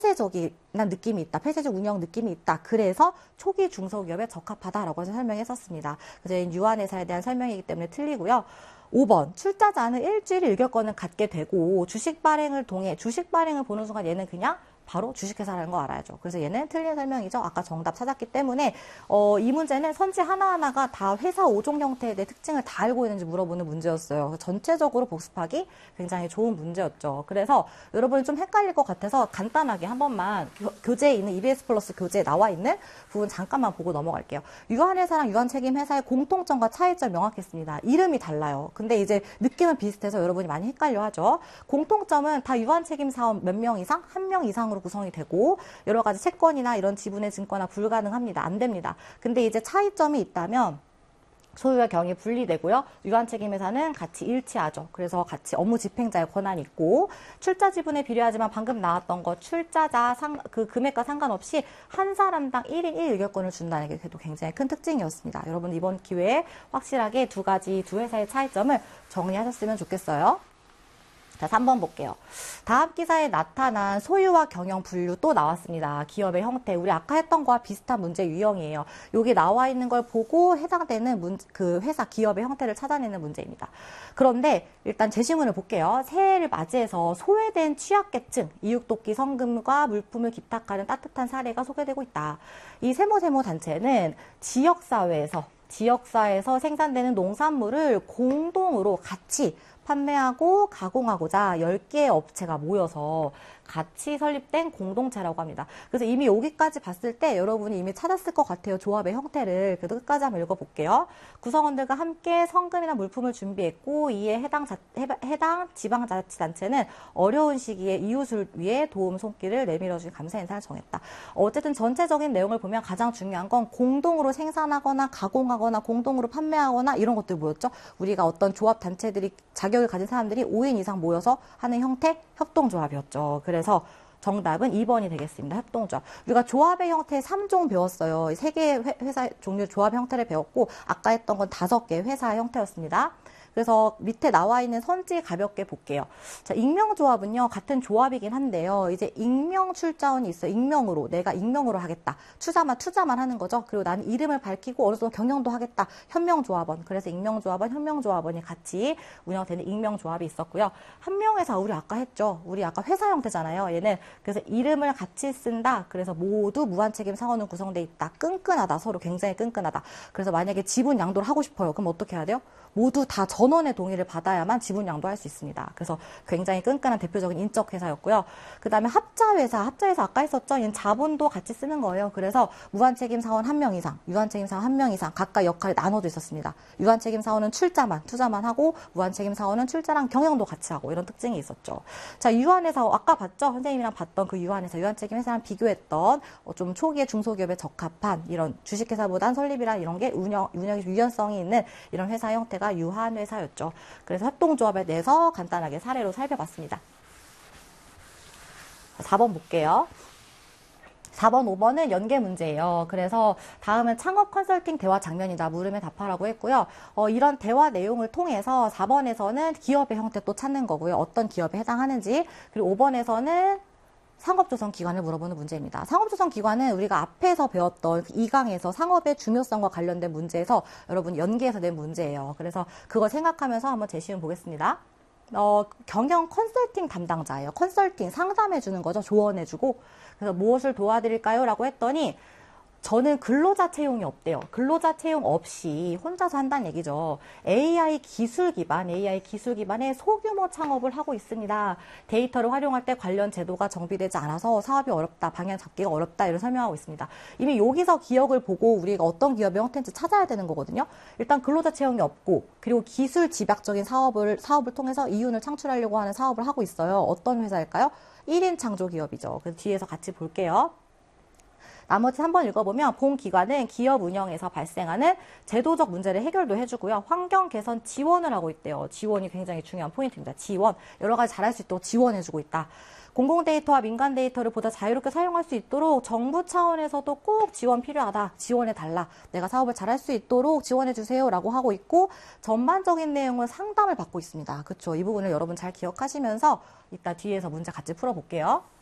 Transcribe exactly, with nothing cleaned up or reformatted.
폐쇄적인 느낌이 있다. 폐쇄적 운영 느낌이 있다. 그래서 초기 중소기업에 적합하다라고 해서 설명했었습니다. 그래서 유한회사에 대한 설명이기 때문에 틀리고요. 오 번 출자자는 일주일 일격권을 갖게 되고 주식 발행을 통해 주식 발행을 보는 순간 얘는 그냥 바로 주식회사라는 거 알아야죠. 그래서 얘는 틀린 설명이죠. 아까 정답 찾았기 때문에 어, 이 문제는 선지 하나하나가 다 회사 오 종 형태에 대해 특징을 다 알고 있는지 물어보는 문제였어요. 전체적으로 복습하기 굉장히 좋은 문제였죠. 그래서 여러분이 좀 헷갈릴 것 같아서 간단하게 한 번만 교재에 있는 이비에스 플러스 교재에 나와 있는 부분 잠깐만 보고 넘어갈게요. 유한회사랑 유한책임회사의 공통점과 차이점 명확했습니다. 이름이 달라요. 근데 이제 느낌은 비슷해서 여러분이 많이 헷갈려 하죠. 공통점은 다 유한책임사원 몇 명 이상, 한 명 이상으로 구성이 되고 여러 가지 채권이나 이런 지분의 증권화 불가능합니다. 안 됩니다. 근데 이제 차이점이 있다면 소유와 경이 분리되고요. 유한책임회사는 같이 일치하죠. 그래서 같이 업무 집행자의 권한이 있고 출자 지분에 비례하지만 방금 나왔던 거 출자자 상, 그 금액과 상관없이 한 사람당 일 인 일 일격권을 준다는 게 그래도 굉장히 큰 특징이었습니다. 여러분 이번 기회에 확실하게 두 가지 두 회사의 차이점을 정리하셨으면 좋겠어요. 자, 삼 번 볼게요. 다음 기사에 나타난 소유와 경영 분류 또 나왔습니다. 기업의 형태. 우리 아까 했던 거와 비슷한 문제 유형이에요. 여기 나와 있는 걸 보고 해당되는 문, 그 회사 기업의 형태를 찾아내는 문제입니다. 그런데 일단 제시문을 볼게요. 새해를 맞이해서 소외된 취약계층, 이웃돕기 성금과 물품을 기탁하는 따뜻한 사례가 소개되고 있다. 이 세모세모 단체는 지역사회에서 지역사회에서 생산되는 농산물을 공동으로 같이 판매하고 가공하고자 열 개의 업체가 모여서 같이 설립된 공동체라고 합니다. 그래서 이미 여기까지 봤을 때 여러분이 이미 찾았을 것 같아요. 조합의 형태를. 그래도 끝까지 한번 읽어볼게요. 구성원들과 함께 성금이나 물품을 준비했고 이에 해당, 자, 해당 지방자치단체는 어려운 시기에 이웃을 위해 도움 손길을 내밀어준 감사 인사를 정했다. 어쨌든 전체적인 내용을 보면 가장 중요한 건 공동으로 생산하거나 가공하거나 공동으로 판매하거나 이런 것들 뭐였죠? 우리가 어떤 조합 단체들이 자격을 가진 사람들이 오 인 이상 모여서 하는 형태 협동조합이었죠. 그래서 정답은 이 번이 되겠습니다. 협동조합. 우리가 조합의 형태 삼 종 배웠어요. 세 개의 회사 종류 조합 형태를 배웠고 아까 했던 건 다섯 개의 회사 형태였습니다. 그래서 밑에 나와 있는 선지 가볍게 볼게요. 자, 익명조합은요, 같은 조합이긴 한데요. 이제 익명 출자원이 있어요. 익명으로. 내가 익명으로 하겠다. 투자만, 투자만 하는 거죠. 그리고 나는 이름을 밝히고 어느 정도 경영도 하겠다. 현명조합원. 그래서 익명조합원, 현명조합원이 같이 운영되는 익명조합이 있었고요. 한명회사, 우리 아까 했죠. 우리 아까 회사 형태잖아요. 얘는. 그래서 이름을 같이 쓴다. 그래서 모두 무한책임 상원으로 구성되어 있다. 끈끈하다. 서로 굉장히 끈끈하다. 그래서 만약에 지분 양도를 하고 싶어요. 그럼 어떻게 해야 돼요? 모두 다 전원의 동의를 받아야만 지분 양도할 수 있습니다. 그래서 굉장히 끈끈한 대표적인 인적 회사였고요. 그 다음에 합자회사, 합자회사 아까 했었죠. 얘는 자본도 같이 쓰는 거예요. 그래서 무한책임 사원 한 명 이상, 유한책임 사원 한 명 이상 각각 역할이 나눠져 있었습니다. 유한책임 사원은 출자만, 투자만 하고 무한책임 사원은 출자랑 경영도 같이 하고 이런 특징이 있었죠. 자, 유한회사 아까 봤죠? 선생님이랑 봤던 그 유한회사, 유한책임 회사랑 비교했던 어, 좀 초기의 중소기업에 적합한 이런 주식회사보단 설립이란 이런 게 운영, 운영의 유연성이 있는 이런 회사 형태가 유한회사였죠. 그래서 협동조합에 대해서 간단하게 사례로 살펴봤습니다. 사 번 볼게요. 사 번, 오 번은 연계 문제예요. 그래서 다음은 창업 컨설팅 대화 장면이다. 물음에 답하라고 했고요. 어, 이런 대화 내용을 통해서 사 번에서는 기업의 형태 또 찾는 거고요. 어떤 기업에 해당하는지. 그리고 오 번에서는 상업조성 기관을 물어보는 문제입니다. 상업조성 기관은 우리가 앞에서 배웠던 이 강에서 상업의 중요성과 관련된 문제에서 여러분 연계해서 낸 문제예요. 그래서 그걸 생각하면서 한번 제시문 보겠습니다. 어, 경영 컨설팅 담당자예요. 컨설팅 상담해주는 거죠. 조언해주고. 그래서 무엇을 도와드릴까요? 라고 했더니 저는 근로자 채용이 없대요. 근로자 채용 없이 혼자서 한다는 얘기죠. 에이아이 기술 기반, 에이아이 기술 기반의 소규모 창업을 하고 있습니다. 데이터를 활용할 때 관련 제도가 정비되지 않아서 사업이 어렵다, 방향 잡기가 어렵다 이런 설명하고 있습니다. 이미 여기서 기업을 보고 우리가 어떤 기업의 형태인지 찾아야 되는 거거든요. 일단 근로자 채용이 없고 그리고 기술 집약적인 사업을 사업을 통해서 이윤을 창출하려고 하는 사업을 하고 있어요. 어떤 회사일까요? 일 인 창조기업이죠. 그래서 뒤에서 같이 볼게요. 나머지 삼 번 읽어보면 본 기관은 기업 운영에서 발생하는 제도적 문제를 해결도 해주고요. 환경 개선 지원을 하고 있대요. 지원이 굉장히 중요한 포인트입니다. 지원. 여러 가지 잘할 수 있도록 지원해주고 있다. 공공 데이터와 민간 데이터를 보다 자유롭게 사용할 수 있도록 정부 차원에서도 꼭 지원 필요하다. 지원해달라. 내가 사업을 잘할 수 있도록 지원해주세요. 라고 하고 있고 전반적인 내용은 상담을 받고 있습니다. 그렇죠. 이 부분을 여러분 잘 기억하시면서 이따 뒤에서 문제 같이 풀어볼게요.